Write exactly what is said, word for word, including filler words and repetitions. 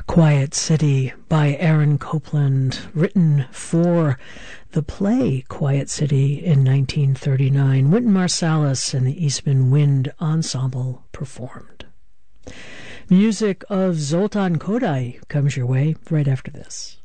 Quiet City by Aaron Copland, written for the play Quiet City in nineteen thirty-nine. Wynton Marsalis and the Eastman Wind Ensemble performed. Music of Zoltan Kodály comes your way right after this.